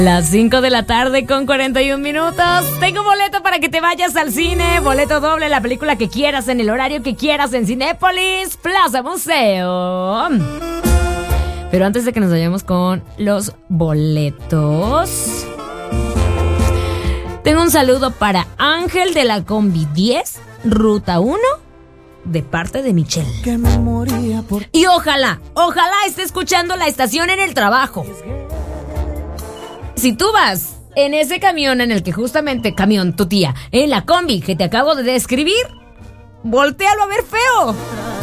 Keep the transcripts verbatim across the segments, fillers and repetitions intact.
Las cinco de la tarde con cuarenta y un minutos. Tengo boleto para que te vayas al cine. Boleto doble, la película que quieras, en el horario que quieras, en Cinépolis, Plaza Museo. Pero antes de que nos vayamos con los boletos, tengo un saludo para Ángel de la Combi diez, Ruta uno, de parte de Michelle. Que me moría por... Y ojalá, ojalá esté escuchando la estación en el trabajo. Si tú vas en ese camión en el que justamente, camión, tu tía, en la combi que te acabo de describir, voltéalo a ver feo.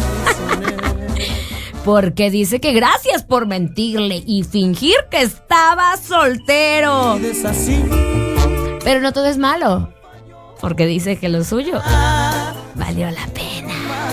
Porque dice que gracias por mentirle y fingir que estaba soltero. Pero no todo es malo, porque dice que lo suyo valió la pena.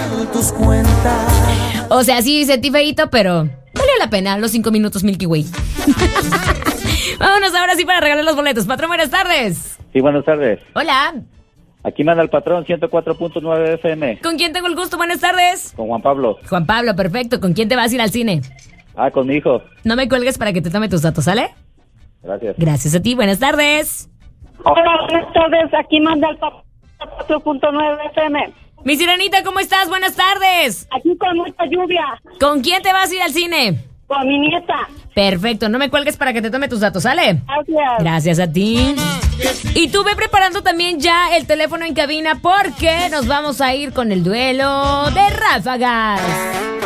O sea, sí sentí feíto, pero valió la pena los cinco minutos Milky Way. Vámonos ahora sí para regalar los boletos. Patrón, buenas tardes. Sí, buenas tardes. Hola. Aquí manda el patrón ciento cuatro punto nueve F M. ¿Con quién tengo el gusto? Buenas tardes. Con Juan Pablo. Juan Pablo, perfecto. ¿Con quién te vas a ir al cine? Ah, con mi hijo. No me cuelgues para que te tome tus datos, ¿sale? Gracias. Gracias a ti. Buenas tardes. Hola, buenas tardes. Aquí manda el patrón cuatro punto nueve F M. Mi sirenita, ¿cómo estás? Buenas tardes. Aquí con mucha lluvia. ¿Con quién te vas a ir al cine? Con mi nieta. Perfecto, no me cuelgues para que te tome tus datos, ¿sale? Gracias. Gracias a ti. Y tú ve preparando también ya el teléfono en cabina porque nos vamos a ir con el duelo de ráfagas.